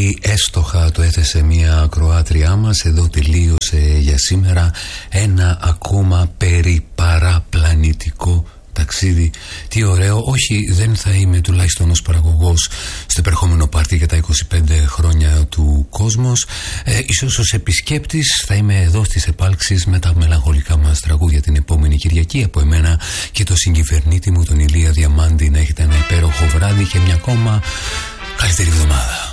πολύ εύστοχα το έθεσε μια ακροάτριά μας. Εδώ τελείωσε για σήμερα ένα ακόμα περιπαραπλανητικό ταξίδι. Τι ωραίο. Όχι, δεν θα είμαι τουλάχιστον ως παραγωγός στο επερχόμενο πάρτι για τα 25 χρόνια του Κόσμος. Ίσως ως επισκέπτης θα είμαι εδώ στις επάλξεις με τα μελαγχολικά μας τραγούδια την επόμενη Κυριακή. Από εμένα και το συγκυβερνήτη μου τον Ηλία Διαμάντη, να έχετε ένα υπέροχο βράδυ και μια ακόμα καλύτερη εβδομάδα.